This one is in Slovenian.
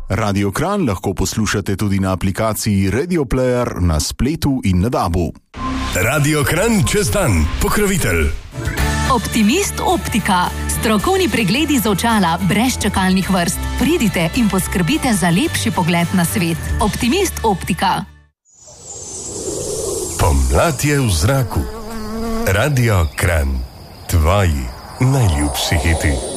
Radio Kranj lahko poslušate tudi na aplikaciji Radio Player na spletu in na DAB-u. Radio Kranj čez dan, pokrovitelj. Optimist optika. Strokovni pregledi z očala brez čakalnih vrst. Pridite in poskrbite za lepši pogled na svet. Optimist optika. Pomlad je v zraku. Radio Kranj. Tvoji najljubši hiti.